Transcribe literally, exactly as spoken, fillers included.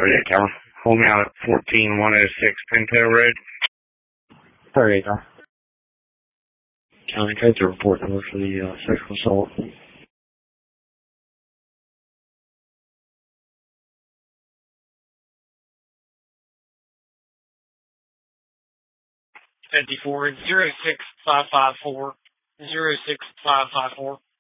thirty-eight Tower. Hold me out at fourteen one oh six Pintail Road. thirty-eight Tower. County code to report number for the uh, sexual assault. fifty-four zero six five five four zero six five five four.